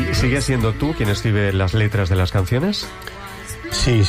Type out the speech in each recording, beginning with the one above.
¿Sigue siendo tú quien escribe las letras de las canciones? Sí.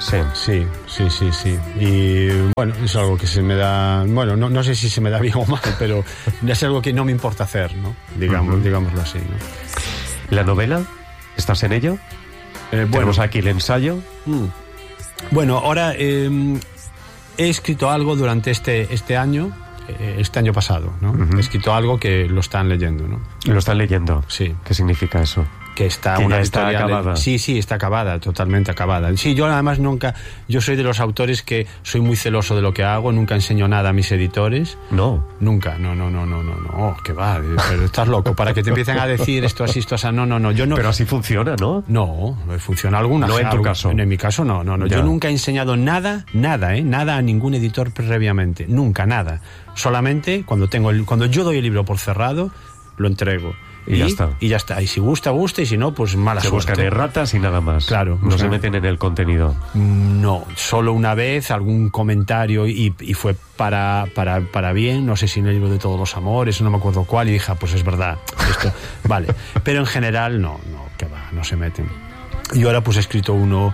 Y bueno, es algo que se me da... Bueno, no sé si se me da bien o mal, pero es algo que no me importa hacer, ¿no? Digámoslo así, ¿no? ¿La novela? ¿Estás en ello? Tenemos aquí el ensayo. Bueno, ahora he escrito algo durante este año pasado, ¿no? He escrito algo que lo están leyendo, ¿no? ¿Lo están leyendo? Sí. ¿Qué significa eso? Que está que una ya está editorial acabada. Sí, está acabada, totalmente acabada. Sí, yo además yo soy de los autores que soy muy celoso de lo que hago, nunca enseño nada a mis editores. No. Nunca, no, que va, pero estás loco, para que te empiecen a decir esto así, no, yo no. Pero así funciona, ¿no? No, funciona alguna. No en tu caso. En mi caso no. Ya. Yo nunca he enseñado nada a ningún editor previamente, nunca, nada. Solamente cuando yo doy el libro por cerrado, lo entrego. Y ya está. Y si gusta, y si no, pues mala suerte. Se buscan erratas y nada más. Claro. No se meten en el contenido. No, solo una vez algún comentario y fue para bien, no sé si en el libro de Todos los Amores, no me acuerdo cuál, y dije, pues es verdad, esto, vale. Pero en general no, que va, no se meten. Y ahora pues he escrito uno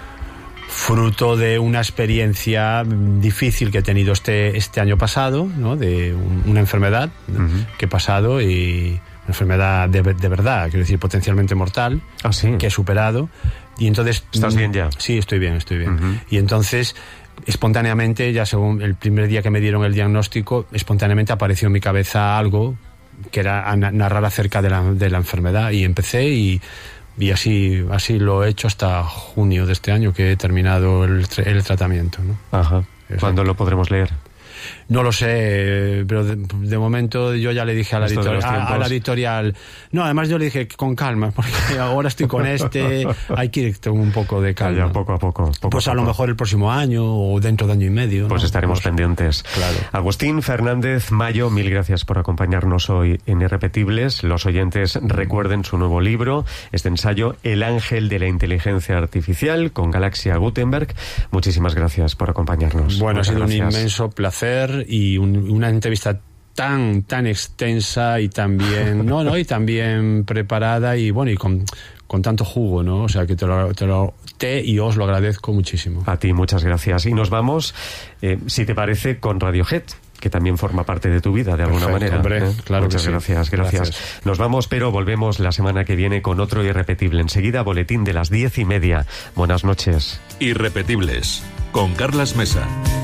fruto de una experiencia difícil que he tenido este año pasado, ¿no? De una enfermedad que he pasado y... Una enfermedad de verdad, quiero decir, potencialmente mortal, que he superado. Y entonces... ¿Estás bien ya? Sí, estoy bien. Y entonces, espontáneamente, ya según el primer día que me dieron el diagnóstico, espontáneamente apareció en mi cabeza algo que era narrar acerca de la enfermedad. Y empecé y así lo he hecho hasta junio de este año, que he terminado el tratamiento, ¿no? Ajá. ¿Cuándo lo podremos leer? No lo sé, pero de momento yo ya le dije a la editorial. No, además yo le dije con calma, porque ahora estoy con hay que ir con un poco de calma. Ya, poco a poco. Pues a lo mejor el próximo año o dentro de año y medio. Pues estaremos pendientes. Claro. Agustín Fernández Mayo, mil gracias por acompañarnos hoy en Irrepetibles. Los oyentes recuerden su nuevo libro, este ensayo, El ángel de la inteligencia artificial, con Galaxia Gutenberg. Muchísimas gracias por acompañarnos. Bueno, Muchas ha sido gracias. un inmenso placer y una entrevista tan extensa y también y también preparada y bueno, y con tanto jugo, ¿no? O sea que te os lo agradezco muchísimo. A ti, muchas gracias. Y nos vamos, si te parece, con Radiohead, que también forma parte de tu vida de alguna manera. Hombre, claro. Muchas gracias. Nos vamos, pero volvemos la semana que viene con otro Irrepetible. Enseguida, boletín de las 10:30. Buenas noches. Irrepetibles, con Carlas Mesa.